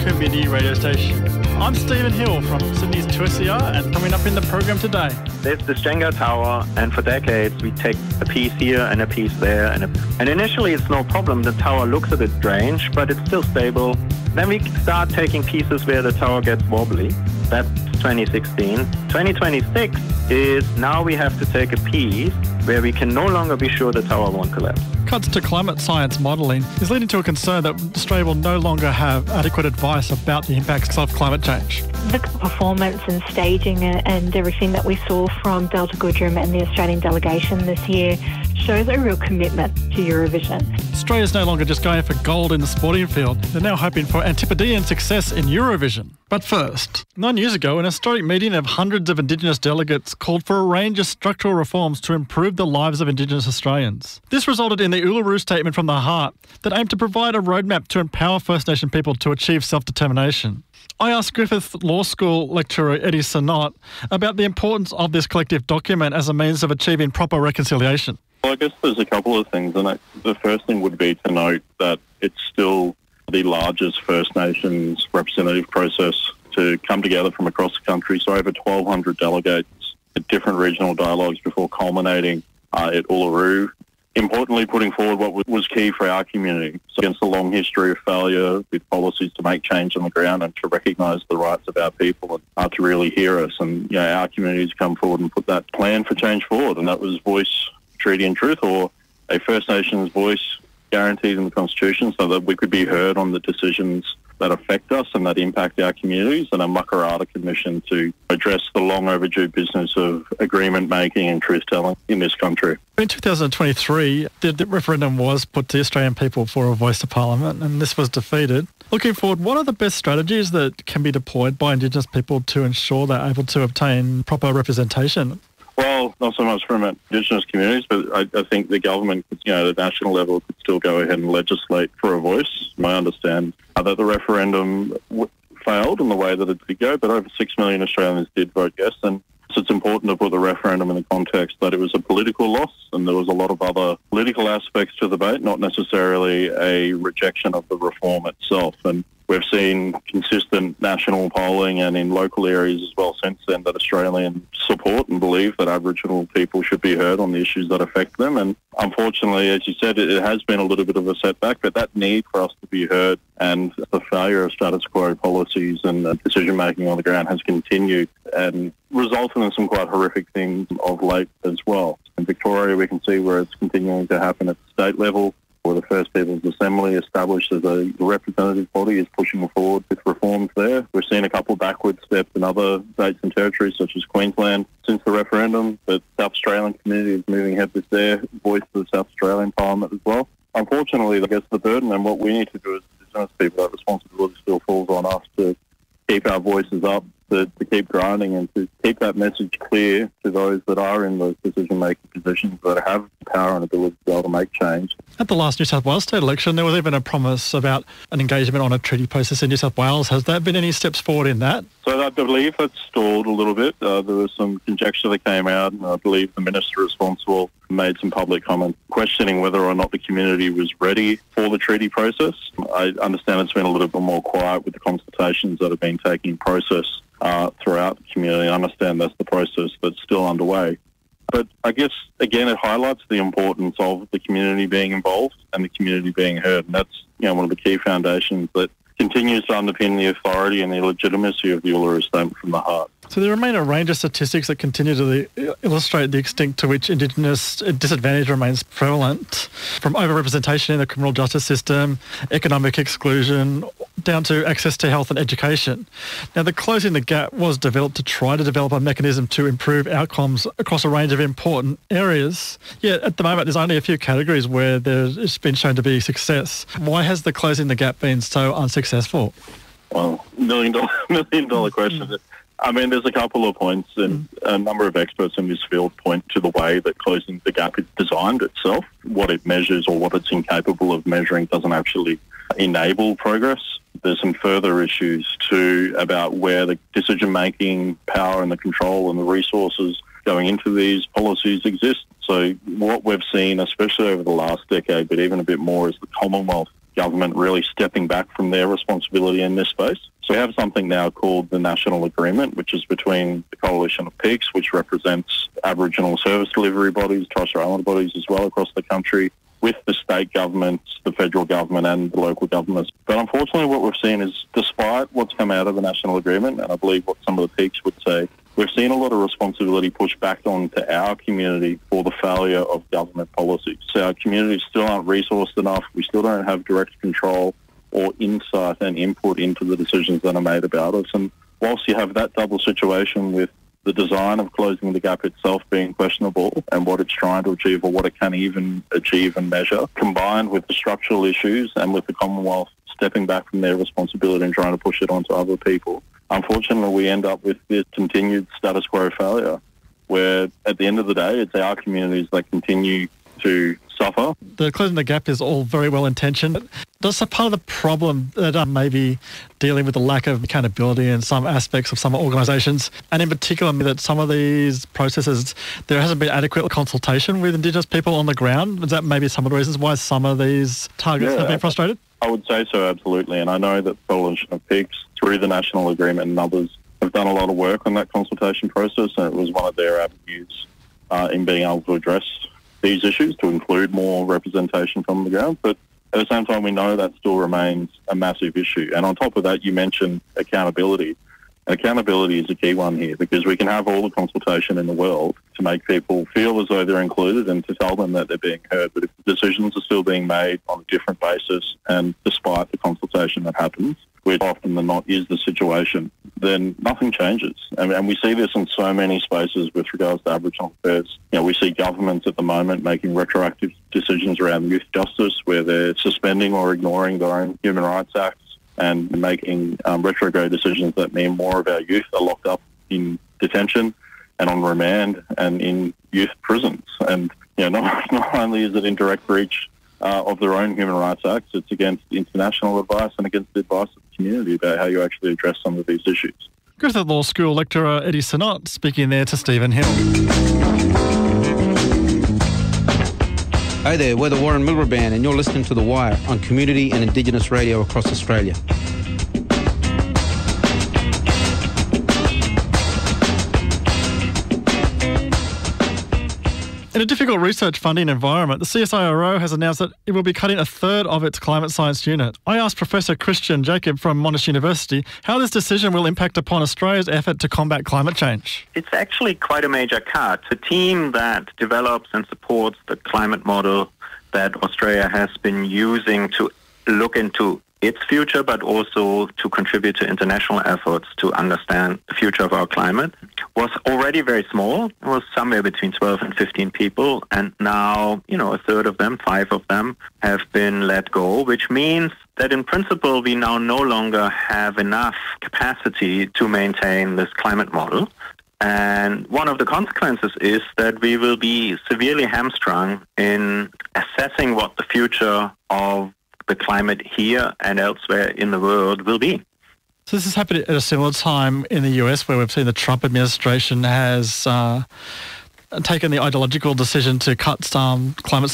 community radio station. I'm Stephen Hill from Sydney's 2SER, and coming up in the program today. There's the Jenga tower, and for decades we take a piece here and a piece there, and initially it's no problem. The tower looks a bit strange, but it's still stable. Then we start taking pieces where the tower gets wobbly. That's 2016. 2026 is now we have to take a piece where we can no longer be sure the tower won't collapse. Cuts to climate science modelling is leading to a concern that Australia will no longer have adequate advice about the impacts of climate change. The performance and staging and everything that we saw from Delta Goodrem and the Australian delegation this year shows a real commitment to Eurovision. Australia's no longer just going for gold in the sporting field. They're now hoping for Antipodean success in Eurovision. But first, 9 years ago, an historic meeting of hundreds of Indigenous delegates called for a range of structural reforms to improve the lives of Indigenous Australians. This resulted in the Uluru Statement from the Heart that aimed to provide a roadmap to empower First Nation people to achieve self-determination. I asked Griffith Law School lecturer Eddie Sinnott about the importance of this collective document as a means of achieving proper reconciliation. Well, I guess there's a couple of things, and the first thing would be to note that it's still the largest First Nations representative process to come together from across the country. So over 1,200 delegates at different regional dialogues before culminating at Uluru. Importantly, putting forward what was key for our community. So against the long history of failure with policies to make change on the ground and to recognise the rights of our people and to really hear us. And our communities come forward and put that plan for change forward. And that was Voice, Treaty and Truth, or a First Nations voice guaranteed in the Constitution so that we could be heard on the decisions that affect us and that impact our communities, and a Makarrata Commission to address the long overdue business of agreement making and truth telling in this country. In 2023, the referendum was put to the Australian people for a voice to Parliament, and this was defeated. Looking forward, what are the best strategies that can be deployed by Indigenous people to ensure they're able to obtain proper representation? Well, not so much from Indigenous communities, but I think the government, at a national level, could still go ahead and legislate for a voice. I understand that the referendum failed in the way that it did go, but over 6 million Australians did vote yes. And so it's important to put the referendum in the context that it was a political loss, and there was a lot of other political aspects to the debate, not necessarily a rejection of the reform itself. And we've seen consistent national polling and in local areas as well since then that Australians support and believe that Aboriginal people should be heard on the issues that affect them. And unfortunately, as you said, it has been a little bit of a setback, but that need for us to be heard and the failure of status quo policies and decision-making on the ground has continued and resulted in some quite horrific things of late as well. In Victoria, we can see where it's continuing to happen at the state level, where the First Peoples Assembly, established as a representative body, is pushing forward with reforms there. We've seen a couple of backward steps in other states and territories, such as Queensland, since the referendum. The South Australian community is moving ahead with their voice to the South Australian Parliament as well. Unfortunately, I guess the burden and what we need to do as Indigenous people, that responsibility still falls on us to keep our voices up, to keep grinding and to keep that message clear to those that are in those decision-making positions that have power and ability to be able to make change. At the last New South Wales state election, there was even a promise about an engagement on a treaty process in New South Wales. Has there been any steps forward in that? So I believe that's stalled a little bit. There was some conjecture that came out, and I believe the minister responsible made some public comments questioning whether or not the community was ready for the treaty process. I understand it's been a little bit more quiet with the consultations that have been taking process throughout the community. I understand that's the process that's still underway. But I guess, again, it highlights the importance of the community being involved and the community being heard. And that's one of the key foundations that continues to underpin the authority and the legitimacy of the Uluru Statement from the Heart. So there remain a range of statistics that continue to illustrate the extent to which Indigenous disadvantage remains prevalent, from overrepresentation in the criminal justice system, economic exclusion, down to access to health and education. Now, the Closing the Gap was developed to try to develop a mechanism to improve outcomes across a range of important areas. Yet at the moment, there's only a few categories where it's been shown to be success. Why has the Closing the Gap been so unsuccessful? Well, million dollar question. I mean, there's a couple of points, and a number of experts in this field point to the way that Closing the Gap is designed itself. What it measures or what it's incapable of measuring doesn't actually enable progress. There's some further issues too about where the decision-making power and the control and the resources going into these policies exist. So what we've seen, especially over the last decade, but even a bit more, is the Commonwealth government really stepping back from their responsibility in this space. So we have something now called the National Agreement, which is between the Coalition of Peaks, which represents Aboriginal service delivery bodies, Torres Strait Islander bodies as well across the country, with the state governments, the federal government and the local governments. But unfortunately what we've seen is, despite what's come out of the National Agreement, and I believe what some of the peaks would say, we've seen a lot of responsibility pushed back onto our community for the failure of government policies. So our communities still aren't resourced enough. We still don't have direct control or insight and input into the decisions that are made about us. And whilst you have that double situation with the design of Closing the Gap itself being questionable and what it's trying to achieve or what it can even achieve and measure, combined with the structural issues and with the Commonwealth stepping back from their responsibility and trying to push it onto other people, unfortunately we end up with this continued status quo failure where at the end of the day it's our communities that continue to suffer. The Closing the Gap is all very well intentioned. That's a part of the problem that maybe dealing with the lack of accountability in some aspects of some organisations, and in particular that some of these processes, there hasn't been adequate consultation with Indigenous people on the ground. Is that maybe some of the reasons why some of these targets have been frustrated? I would say so, absolutely. And I know that the Coalition of Peaks, through the National Agreement and others, have done a lot of work on that consultation process, and it was one of their avenues in being able to address these issues, to include more representation from the ground. But at the same time, we know that still remains a massive issue. And on top of that, you mentioned accountability. Accountability is a key one here, because we can have all the consultation in the world to make people feel as though they're included and to tell them that they're being heard. But if the decisions are still being made on a different basis and despite the consultation that happens, which often than not is the situation, then nothing changes. And we see this in so many spaces with regards to Aboriginal affairs. You know, we see governments at the moment making retroactive decisions around youth justice, where they're suspending or ignoring their own human rights acts and making retrograde decisions that mean more of our youth are locked up in detention and on remand and in youth prisons. And not only is it in direct breach of their own human rights acts, it's against international advice and against the advice of the community about how you actually address some of these issues. Griffith Law School lecturer Eddie Sinnott speaking there to Stephen Hill. Hey there, we're the Warren Mildura Band and you're listening to The Wire on Community and Indigenous radio across Australia. In a difficult research funding environment, the CSIRO has announced that it will be cutting a third of its climate science unit. I asked Professor Christian Jacob from Monash University how this decision will impact upon Australia's effort to combat climate change. It's actually quite a major cut. The team that develops and supports the climate model that Australia has been using to look into its future, but also to contribute to international efforts to understand the future of our climate, was already very small. It was somewhere between 12 and 15 people. And now, a third of them, 5 of them, have been let go, which means that in principle, we now no longer have enough capacity to maintain this climate model. And one of the consequences is that we will be severely hamstrung in assessing what the future of the climate here and elsewhere in the world will be. So this has happened at a similar time in the US, where we've seen the Trump administration has taken the ideological decision to cut some climate